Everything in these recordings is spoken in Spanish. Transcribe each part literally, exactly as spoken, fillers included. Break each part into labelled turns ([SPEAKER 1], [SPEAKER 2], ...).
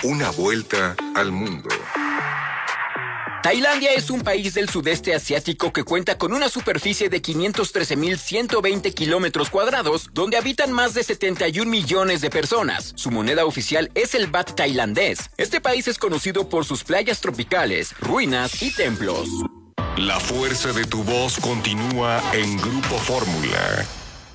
[SPEAKER 1] Una vuelta al mundo.
[SPEAKER 2] Tailandia es un país del sudeste asiático que cuenta con una superficie de quinientos trece mil ciento veinte kilómetros cuadrados, donde habitan más de setenta y un millones de personas. Su moneda oficial es el baht tailandés. Este país es conocido por sus playas tropicales, ruinas y templos.
[SPEAKER 1] La fuerza de tu voz continúa en Grupo Fórmula.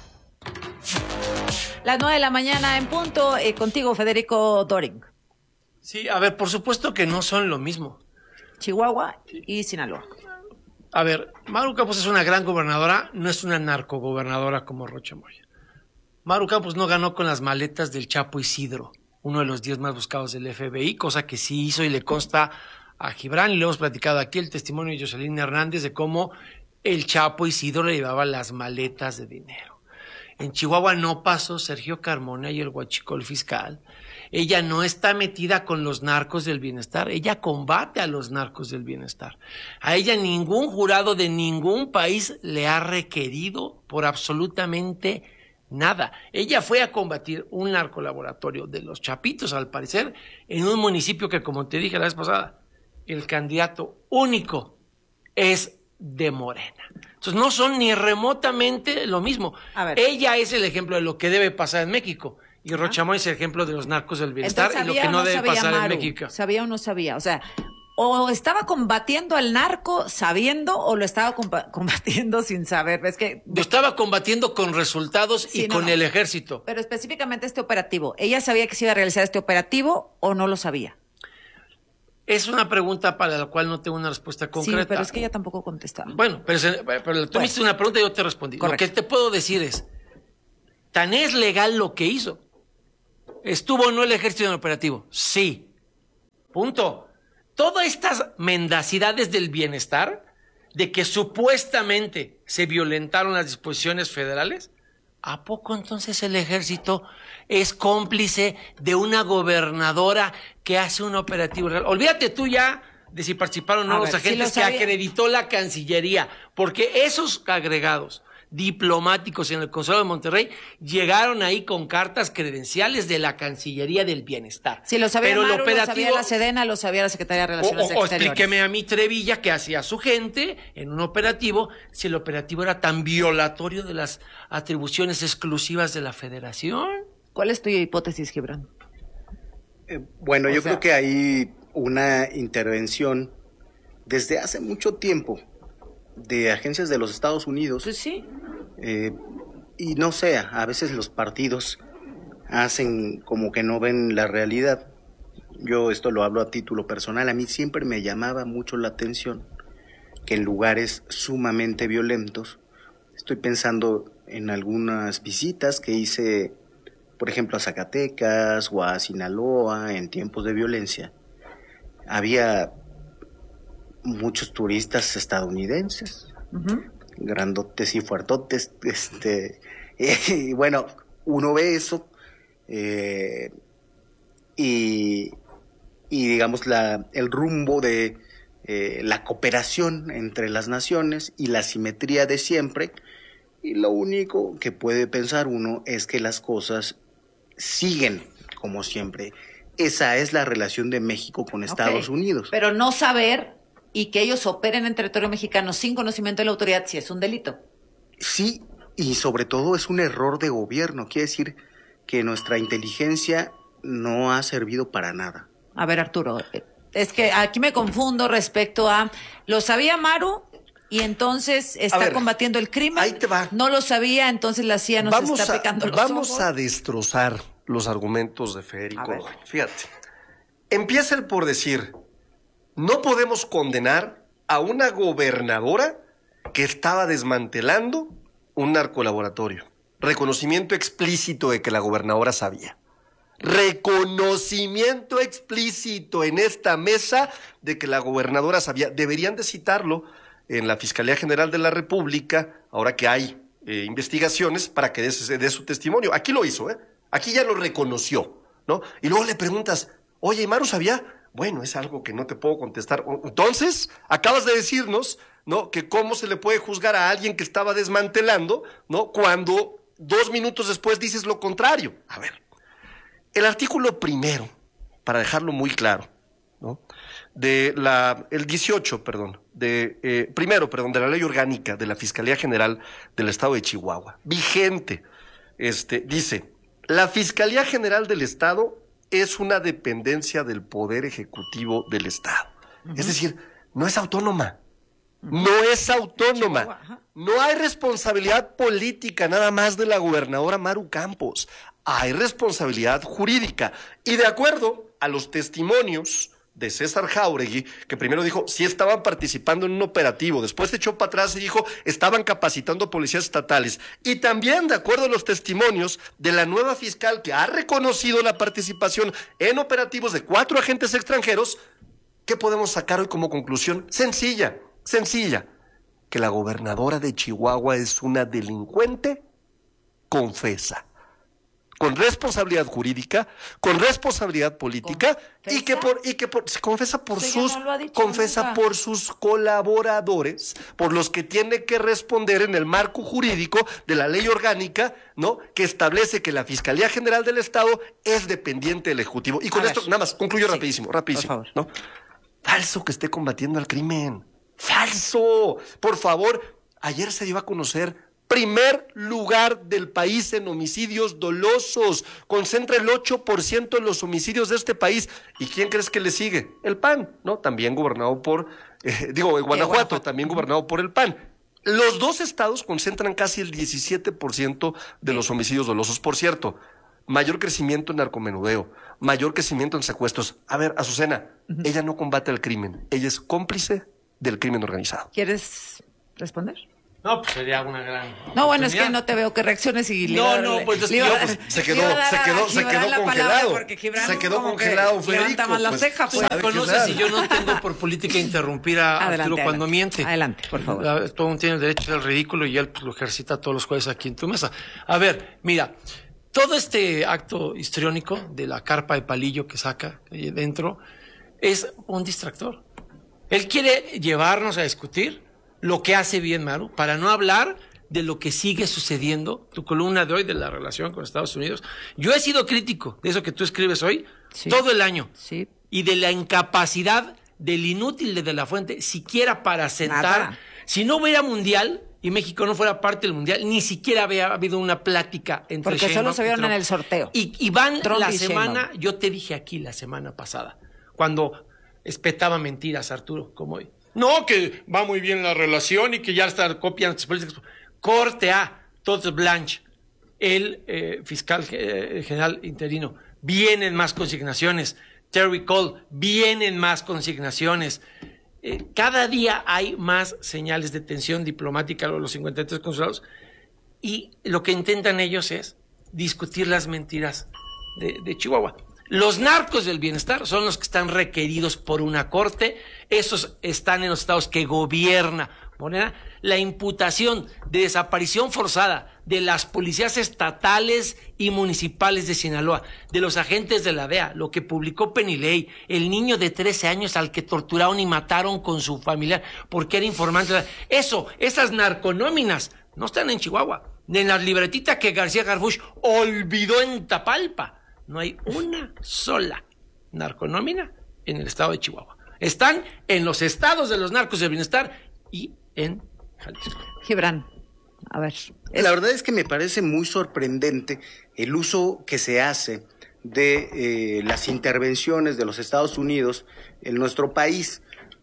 [SPEAKER 3] Las nueve de la mañana en punto, eh, contigo, Federico Doring.
[SPEAKER 4] Sí, a ver, por supuesto que no son lo mismo.
[SPEAKER 3] Chihuahua y Sinaloa.
[SPEAKER 4] A ver, Maru Campos es una gran gobernadora, no es una narcogobernadora como Rocha Moya. Maru Campos no ganó con las maletas del Chapo Isidro, uno de los diez más buscados del F B I, cosa que sí hizo y le consta a Gibran, y le hemos platicado aquí el testimonio de Jocelyn Hernández de cómo el Chapo Isidro le llevaba las maletas de dinero. En Chihuahua no pasó Sergio Carmona y el huachicol fiscal. Ella no está metida con los narcos del bienestar, ella combate a los narcos del bienestar. A ella ningún jurado de ningún país le ha requerido por absolutamente nada. Ella fue a combatir un narcolaboratorio de los Chapitos, al parecer, en un municipio que, como te dije la vez pasada, el candidato único es de Morena. Entonces no son ni remotamente lo mismo. Ella es el ejemplo de lo que debe pasar en México. Y Rocha Moya es el ejemplo de los narcos del bienestar y lo que no, no debe pasar Maru, en México.
[SPEAKER 3] ¿Sabía o no sabía? O sea, o estaba combatiendo al narco sabiendo o lo estaba combatiendo sin saber. Es que
[SPEAKER 4] lo estaba combatiendo con resultados sí, y no, con no. el ejército.
[SPEAKER 3] Pero específicamente este operativo, ¿ella sabía que se iba a realizar este operativo o no lo sabía?
[SPEAKER 4] Es una pregunta para la cual no tengo una respuesta concreta.
[SPEAKER 3] Sí, pero es que ella tampoco contestaba.
[SPEAKER 4] Bueno, pero, pero tú me hiciste una pregunta y yo te respondí. Correcto. Lo que te puedo decir es, tan es legal lo que hizo. ¿Estuvo o no el ejército en el operativo? Sí. Punto. Todas estas mendacidades del bienestar, de que supuestamente se violentaron las disposiciones federales, ¿a poco entonces el ejército es cómplice de una gobernadora que hace un operativo real? Olvídate tú ya de si participaron o no los ver, agentes si que acreditó la Cancillería, porque esos agregados diplomáticos en el Consulado de Monterrey llegaron ahí con cartas credenciales de la Cancillería del Bienestar.
[SPEAKER 3] Si lo sabía Pero Maru, el operativo, lo sabía la Sedena, lo sabía la Secretaría de Relaciones
[SPEAKER 4] o, o,
[SPEAKER 3] Exteriores.
[SPEAKER 4] O explíqueme a mí, Trevilla, qué hacía su gente en un operativo, si el operativo era tan violatorio de las atribuciones exclusivas de la Federación.
[SPEAKER 3] ¿Cuál es tu hipótesis, Gibran?
[SPEAKER 5] Eh, bueno, o yo sea, creo que hay una intervención desde hace mucho tiempo de agencias de los Estados Unidos.
[SPEAKER 3] Pues sí.
[SPEAKER 5] Eh, y no sé, a veces los partidos hacen como que no ven la realidad. Yo esto lo hablo a título personal. A mí siempre me llamaba mucho la atención que en lugares sumamente violentos, estoy pensando en algunas visitas que hice, por ejemplo, a Zacatecas o a Sinaloa en tiempos de violencia, había muchos turistas estadounidenses, uh-huh. grandotes y fuertotes, este, y bueno, uno ve eso, eh, y, y digamos la, el rumbo de eh, la cooperación entre las naciones y la simetría de siempre, y lo único que puede pensar uno es que las cosas siguen como siempre. Esa es la relación de México con Estados okay. Unidos.
[SPEAKER 3] Pero no saber y que ellos operen en territorio mexicano sin conocimiento de la autoridad sí es un delito.
[SPEAKER 5] Sí, y sobre todo es un error de gobierno. Quiere decir que nuestra inteligencia no ha servido para nada.
[SPEAKER 3] A ver, Arturo, es que aquí me confundo respecto a... ¿Lo sabía Maru? Y entonces está ver, combatiendo el crimen.
[SPEAKER 6] Ahí te va.
[SPEAKER 3] No lo sabía, entonces la C I A nos
[SPEAKER 6] vamos
[SPEAKER 3] está
[SPEAKER 6] a,
[SPEAKER 3] picando los
[SPEAKER 6] Vamos
[SPEAKER 3] ojos.
[SPEAKER 6] a destrozar los argumentos de Federico. Fíjate, empieza el por decir... No podemos condenar a una gobernadora que estaba desmantelando un narcolaboratorio. Reconocimiento explícito de que la gobernadora sabía. Reconocimiento explícito en esta mesa de que la gobernadora sabía. Deberían de citarlo en la Fiscalía General de la República, ahora que hay eh, investigaciones, para que dé, dé su testimonio. Aquí lo hizo, ¿eh? Aquí ya lo reconoció, ¿no? Y luego le preguntas, oye, ¿Maru sabía? Bueno, es algo que no te puedo contestar. Entonces, acabas de decirnos, ¿no?, que cómo se le puede juzgar a alguien que estaba desmantelando, ¿no?, cuando dos minutos después dices lo contrario. A ver, el artículo primero para dejarlo muy claro, ¿no? De la, el dieciocho, perdón, de, eh, primero, perdón, de la Ley Orgánica de la Fiscalía General del Estado de Chihuahua, vigente, este, dice, la Fiscalía General del Estado es una dependencia del Poder Ejecutivo del Estado. Uh-huh. Es decir, no es autónoma, uh-huh. no es autónoma, uh-huh. no hay responsabilidad política nada más de la gobernadora Maru Campos, hay responsabilidad jurídica, y de acuerdo a los testimonios de César Jáuregui, que primero dijo, sí estaban participando en un operativo, después se echó para atrás y dijo, estaban capacitando policías estatales, y también de acuerdo a los testimonios de la nueva fiscal que ha reconocido la participación en operativos de cuatro agentes extranjeros, ¿qué podemos sacar hoy como conclusión? Sencilla, sencilla, que la gobernadora de Chihuahua es una delincuente confesa, con responsabilidad jurídica, con responsabilidad política, ¿confesa? y que por y que por, se confesa por sí, sus no confesa nunca. por sus colaboradores, por los que tiene que responder en el marco jurídico de la ley orgánica, ¿no? Que establece que la Fiscalía General del Estado es dependiente del Ejecutivo. Y con A esto ver. nada más concluyo sí. rapidísimo, rapidísimo, por favor. ¿no? Falso que esté combatiendo al crimen. Falso. Por favor, ayer se dio a conocer primer lugar del país en homicidios dolosos, concentra el ocho por ciento de los homicidios de este país. ¿Y quién crees que le sigue? El P A N, ¿no? También gobernado por, eh, digo, Guanajuato, Guanajuato, también gobernado por el P A N. Los dos estados concentran casi el diecisiete por ciento de los homicidios dolosos. Por cierto, mayor crecimiento en narcomenudeo, mayor crecimiento en secuestros. A ver, Azucena, uh-huh. ella no combate el crimen, ella es cómplice del crimen organizado.
[SPEAKER 3] ¿Quieres responder?
[SPEAKER 4] No, pues sería una gran.
[SPEAKER 3] No, bueno, es que no te veo que reacciones y
[SPEAKER 6] No, a, no, pues, yo, pues se quedó, se quedó, se quedó congelado. Se quedó congelado, Federico.
[SPEAKER 3] Más la ceja, pues.
[SPEAKER 4] pues conoces si yo no tengo por política interrumpir a adelante, Arturo cuando
[SPEAKER 3] adelante,
[SPEAKER 4] miente.
[SPEAKER 3] Adelante, por favor.
[SPEAKER 4] Todo mundo tiene el derecho al ridículo y él pues, lo ejercita todos los jueves aquí en tu mesa. A ver, mira, todo este acto histriónico de la carpa de palillo que saca ahí dentro es un distractor. Él quiere llevarnos a discutir lo que hace bien Maru, para no hablar de lo que sigue sucediendo, tu columna de hoy de la relación con Estados Unidos. Yo he sido crítico de eso que tú escribes hoy, sí, todo el año,
[SPEAKER 3] sí,
[SPEAKER 4] y de la incapacidad del inútil de De la Fuente, siquiera para sentar, Nada. si no hubiera mundial y México no fuera parte del mundial, ni siquiera había habido una plática entre
[SPEAKER 3] Porque
[SPEAKER 4] Sheinbaum
[SPEAKER 3] solo se vieron
[SPEAKER 4] Trump.
[SPEAKER 3] en el sorteo.
[SPEAKER 4] Y, y van
[SPEAKER 3] Trump
[SPEAKER 4] la
[SPEAKER 3] y
[SPEAKER 4] semana,
[SPEAKER 3] Sheinbaum.
[SPEAKER 4] yo te dije aquí la semana pasada, cuando espetaba mentiras, Arturo, como hoy. No, que va muy bien la relación y que ya están copian. Corte A, Todd Blanche, el eh, fiscal eh, general interino. Vienen más consignaciones. Terry Cole, vienen más consignaciones. Eh, cada día hay más señales de tensión diplomática a los cincuenta y tres consulados. Y lo que intentan ellos es discutir las mentiras de, de Chihuahua. Los narcos del bienestar son los que están requeridos por una corte, esos están en los estados que gobierna Morena. La imputación de desaparición forzada de las policías estatales y municipales de Sinaloa, de los agentes de la D E A, lo que publicó Penilei, el niño de trece años al que torturaron y mataron con su familiar porque era informante. Eso, esas narconóminas no están en Chihuahua, ni en las libretitas que García Harfuch olvidó en Tapalpa. No hay una sola narconómina en el estado de Chihuahua. Están en los estados de los narcos del bienestar y en Jalisco.
[SPEAKER 3] Gibran, a ver.
[SPEAKER 5] Es... La verdad es que me parece muy sorprendente el uso que se hace de eh, las intervenciones de los Estados Unidos en nuestro país,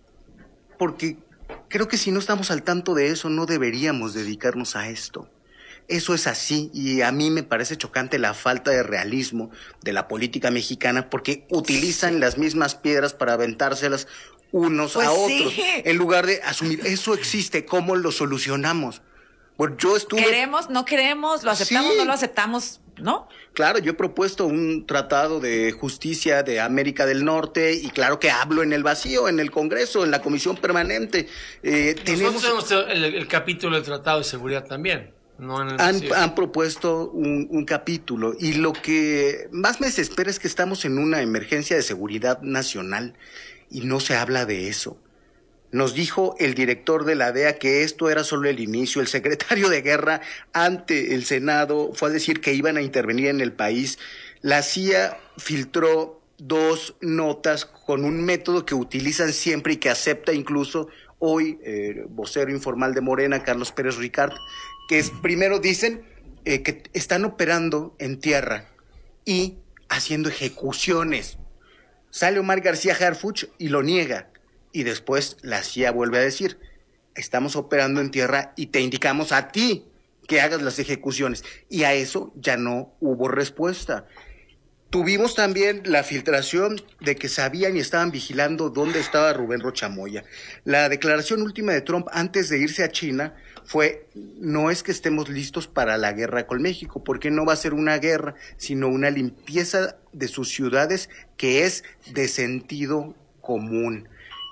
[SPEAKER 5] porque creo que si no estamos al tanto de eso, no deberíamos dedicarnos a esto. Eso es así, y a mí me parece chocante la falta de realismo de la política mexicana, porque utilizan las mismas piedras para aventárselas unos
[SPEAKER 3] pues
[SPEAKER 5] a
[SPEAKER 3] sí.
[SPEAKER 5] otros, en lugar de asumir, eso existe, ¿cómo lo solucionamos? Pues yo estuve...
[SPEAKER 3] Queremos, no queremos, lo aceptamos,
[SPEAKER 5] Sí.
[SPEAKER 3] no lo aceptamos, ¿no?
[SPEAKER 5] Claro, yo he propuesto un tratado de justicia de América del Norte, y claro que hablo en el vacío, en el Congreso, en la Comisión Permanente. Eh,
[SPEAKER 4] Nosotros
[SPEAKER 5] tenemos...
[SPEAKER 4] tenemos el, el capítulo del Tratado de Seguridad también. No en el
[SPEAKER 5] Han, han propuesto un, un capítulo, y lo que más me desespera es que estamos en una emergencia de seguridad nacional y no se habla de eso. Nos dijo el director de la D E A que esto era solo el inicio. El secretario de Guerra ante el Senado fue a decir que iban a intervenir en el país. La C I A filtró dos notas con un método que utilizan siempre y que acepta incluso hoy eh, vocero informal de Morena, Carlos Pérez Ricard, que es, primero dicen eh, que están operando en tierra y haciendo ejecuciones. Sale Omar García Harfuch y lo niega, y después la C I A vuelve a decir, estamos operando en tierra y te indicamos a ti que hagas las ejecuciones, y a eso ya no hubo respuesta. Tuvimos también la filtración de que sabían y estaban vigilando dónde estaba Rubén Rocha Moya. La declaración última de Trump antes de irse a China fue, no es que estemos listos para la guerra con México, porque no va a ser una guerra, sino una limpieza de sus ciudades que es de sentido común.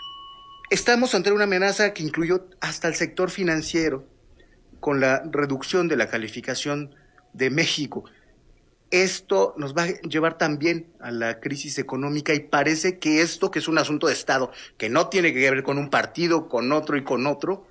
[SPEAKER 5] Estamos ante una amenaza que incluyó hasta el sector financiero, con la reducción de la calificación de México. Esto nos va a llevar también a la crisis económica y parece que esto, que es un asunto de Estado, que no tiene que ver con un partido, con otro y con otro,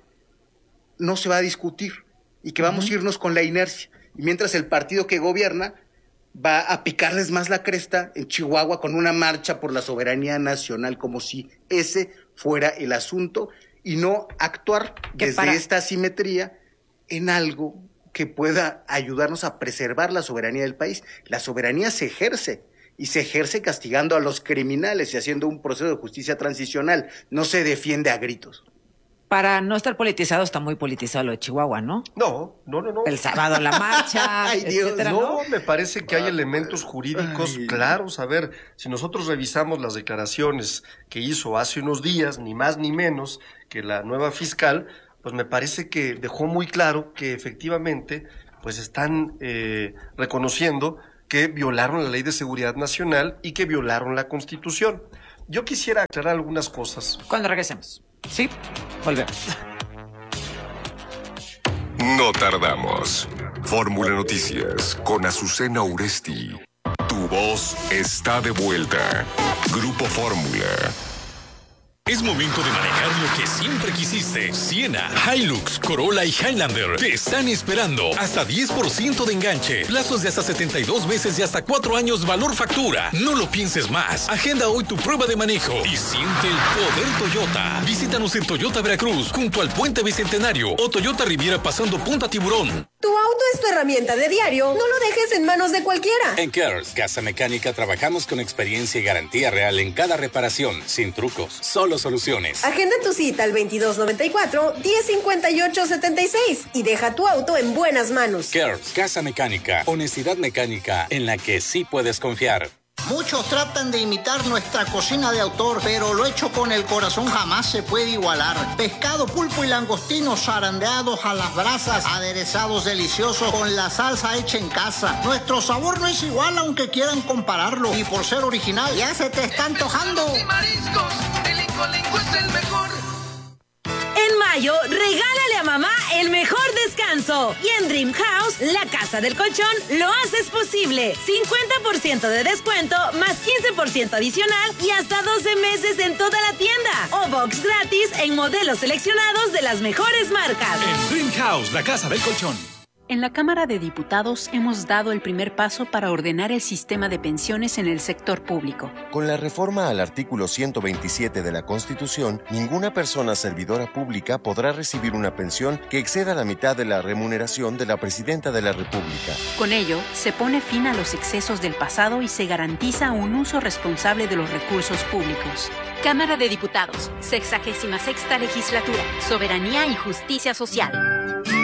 [SPEAKER 5] no se va a discutir y que vamos uh-huh. a irnos con la inercia. Y mientras el partido que gobierna va a picarles más la cresta en Chihuahua con una marcha por la soberanía nacional, como si ese fuera el asunto y no actuar desde para... esta asimetría en algo que pueda ayudarnos a preservar la soberanía del país. La soberanía se ejerce, y se ejerce castigando a los criminales y haciendo un proceso de justicia transicional. No se defiende a gritos.
[SPEAKER 3] Para no estar politizado, está muy politizado lo de Chihuahua, ¿no?
[SPEAKER 6] No, no, no, no.
[SPEAKER 3] El sábado la marcha,
[SPEAKER 5] Ay, Dios,
[SPEAKER 3] etcétera,
[SPEAKER 6] no,
[SPEAKER 3] ¿no?
[SPEAKER 6] me parece que hay elementos jurídicos
[SPEAKER 5] Ay.
[SPEAKER 6] claros. A ver, si nosotros revisamos las declaraciones que hizo hace unos días, ni más ni menos que la nueva fiscal, pues me parece que dejó muy claro que efectivamente pues están eh, reconociendo que violaron la Ley de Seguridad Nacional y que violaron la Constitución. Yo quisiera aclarar algunas cosas.
[SPEAKER 3] Cuando regresemos. Sí, volvemos.
[SPEAKER 1] No tardamos. Fórmula Noticias con Azucena Uresti. Tu voz está de vuelta. Grupo Fórmula.
[SPEAKER 7] Es momento de manejar lo que siempre quisiste. Siena, Hilux, Corolla y Highlander te están esperando. Hasta diez por ciento de enganche. Plazos de hasta setenta y dos meses y hasta cuatro años valor factura. No lo pienses más. Agenda hoy tu prueba de manejo y siente el poder Toyota. Visítanos en Toyota Veracruz, junto al Puente Bicentenario, o Toyota Riviera pasando Punta Tiburón.
[SPEAKER 8] Tu auto es tu herramienta de diario. No lo dejes en manos de cualquiera.
[SPEAKER 9] En Cares, Casa Mecánica, trabajamos con experiencia y garantía real en cada reparación, sin trucos, solo soluciones.
[SPEAKER 8] Agenda tu cita al veintidós noventa y cuatro, diez cincuenta y ocho setenta y seis y deja tu auto en buenas manos.
[SPEAKER 9] Cares, Casa Mecánica, honestidad mecánica en la que sí puedes confiar.
[SPEAKER 10] Muchos tratan de imitar nuestra cocina de autor, pero lo hecho con el corazón jamás se puede igualar. Pescado, pulpo y langostinos zarandeados a las brasas, aderezados deliciosos con la salsa hecha en casa. Nuestro sabor no es igual aunque quieran compararlo, y por ser original ya se te está antojando.
[SPEAKER 11] Y mariscos, el Incolinco es el mejor.
[SPEAKER 12] En mayo, regálale a mamá el mejor descanso. Y en Dream House, la casa del colchón, lo haces posible. cincuenta por ciento de descuento, más quince por ciento adicional y hasta doce meses en toda la tienda. O box gratis en modelos seleccionados de las mejores marcas.
[SPEAKER 7] En Dream House, la casa del colchón.
[SPEAKER 13] En la Cámara de Diputados hemos dado el primer paso para ordenar el sistema de pensiones en el sector público.
[SPEAKER 14] Con la reforma al artículo ciento veintisiete de la Constitución, ninguna persona servidora pública podrá recibir una pensión que exceda la mitad de la remuneración de la Presidenta de la República.
[SPEAKER 13] Con ello, se pone fin a los excesos del pasado y se garantiza un uso responsable de los recursos públicos.
[SPEAKER 15] Cámara de Diputados, sexagésima sexta legislatura, soberanía y justicia social.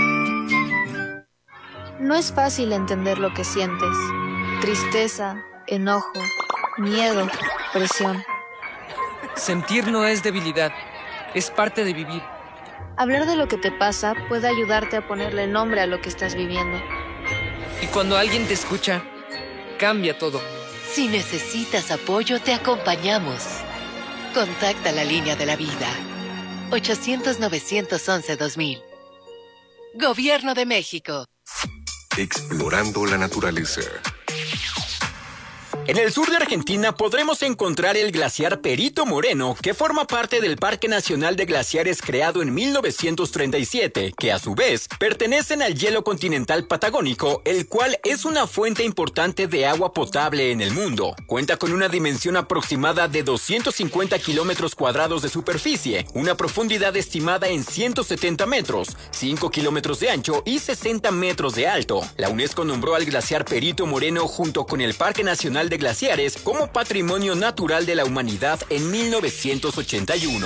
[SPEAKER 16] No es fácil entender lo que sientes. Tristeza, enojo, miedo, presión.
[SPEAKER 17] Sentir no es debilidad, es parte de vivir.
[SPEAKER 16] Hablar de lo que te pasa puede ayudarte a ponerle nombre a lo que estás viviendo.
[SPEAKER 17] Y cuando alguien te escucha, cambia todo.
[SPEAKER 18] Si necesitas apoyo, te acompañamos. Contacta la línea de la vida. ochocientos, novecientos once, dos mil. Gobierno de México.
[SPEAKER 1] Explorando la naturaleza.
[SPEAKER 2] En el sur de Argentina podremos encontrar el glaciar Perito Moreno, que forma parte del Parque Nacional de Glaciares creado en mil novecientos treinta y siete, que a su vez pertenecen al hielo continental patagónico, el cual es una fuente importante de agua potable en el mundo. Cuenta con una dimensión aproximada de doscientos cincuenta kilómetros cuadrados de superficie, una profundidad estimada en ciento setenta metros, cinco kilómetros de ancho y sesenta metros de alto. La UNESCO nombró al glaciar Perito Moreno junto con el Parque Nacional de Glaciares como Patrimonio Natural de la Humanidad en mil novecientos ochenta y uno.